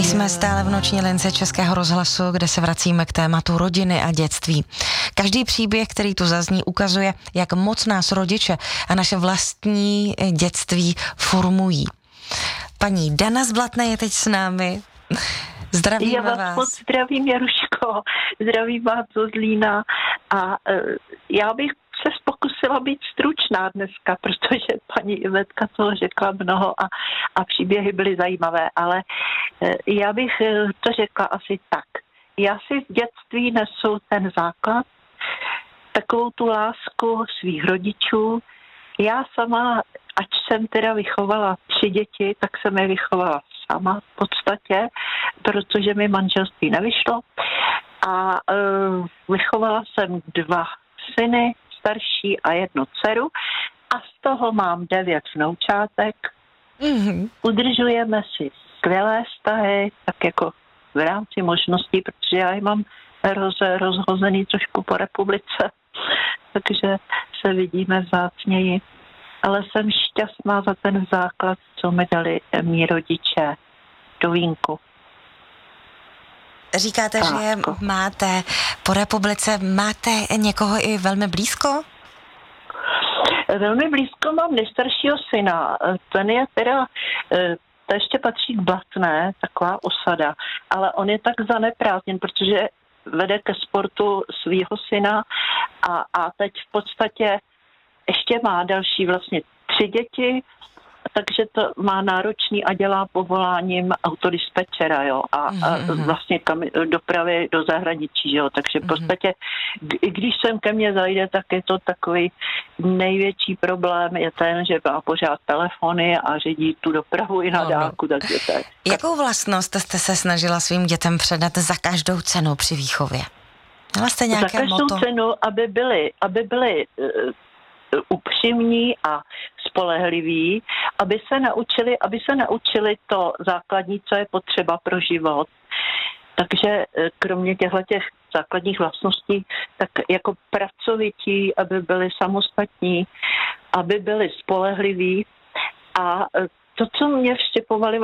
Jsme stále v noční lince Českého rozhlasu, kde se vracíme k tématu rodiny a dětství. Každý příběh, který tu zazní, ukazuje, jak moc nás rodiče a naše vlastní dětství formují. Paní Dana z Blatné je teď s námi. Zdravíme vás. Já vás moc zdravím, Jaruško. Zdravím vás zo Zlína. A já bych se pokusila být stručná dneska, protože paní Ivetka toho řekla mnoho a příběhy byly zajímavé, ale já bych to řekla asi tak. Já si z dětství nesu ten základ, takovou tu lásku svých rodičů. Já sama, ač jsem teda vychovala 3 děti, tak jsem je vychovala sama v podstatě, protože mi manželství nevyšlo. A vychovala jsem 2 syny, starší a 1 dceru, a z toho mám 9 vnoučátek. Udržujeme si skvělé vztahy, tak jako v rámci možností, protože já je mám rozhozený trošku po republice, takže se vidíme vzácněji. Ale jsem šťastná za ten základ, co mi dali mí rodiče do vínku. Říkáte, že máte po republice, máte někoho i velmi blízko? Velmi blízko mám nejstaršího syna. Ten je teda, to ještě patří k Blatné, taková osada, ale on je tak zaneprázdněn, protože vede ke sportu svýho syna a teď v podstatě ještě má další vlastně 3 děti, takže to má náročný a dělá povoláním autodispečera, jo, a vlastně dopravy do zahraničí, jo, takže v podstatě, i když sem ke mně zajde, tak je to takový největší problém, je ten, že má pořád telefony a řídí tu dopravu i na dálku, takže to je. Jakou vlastnost jste se snažila svým dětem předat za každou cenu při výchově? Měla jste nějaké za každou cenu, aby byly upřímní a spolehliví, aby se naučili to základní, co je potřeba pro život. Takže kromě těchto základních vlastností, tak jako pracovití, aby byli samostatní, aby byli spolehliví, a to, co mě vštěpovali